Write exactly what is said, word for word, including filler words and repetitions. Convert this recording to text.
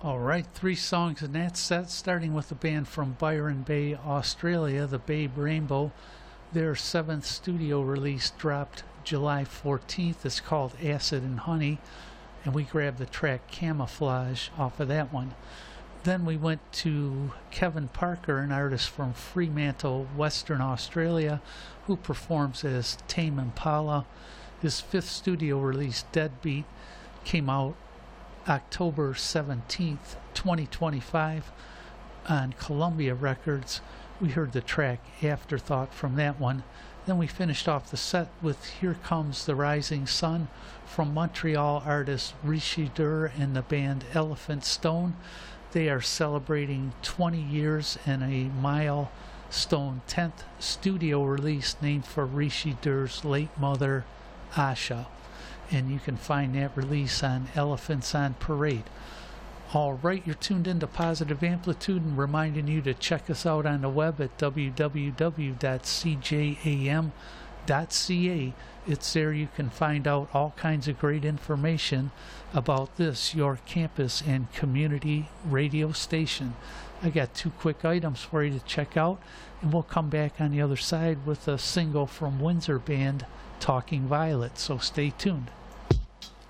All right, three songs in that set, starting with the band from Byron Bay, Australia, the Babe Rainbow. Their seventh studio release dropped July fourteenth. It's called Acid and Honey, and we grabbed the track Camouflage off of that one. Then we went to Kevin Parker, an artist from Fremantle, Western Australia, who performs as Tame Impala. His fifth studio release, Deadbeat, came out October seventeenth, twenty twenty-five on Columbia Records. We heard the track Afterthought from that one. Then we finished off the set with Here Comes the Rising Sun from Montreal artist Rishi Dur and the band Elephant Stone. They are celebrating twenty years and a milestone tenth studio release named for Rishi Dur's late mother, Asha. And you can find that release on Elephants on Parade. All right, you're tuned into Positive Amplitude, and reminding you to check us out on the web at w w w dot c j a m dot c a. It's there you can find out all kinds of great information about this, your campus and community radio station. I got two quick items for you to check out, and we'll come back on the other side with a single from Windsor band, Talking Violet, so stay tuned.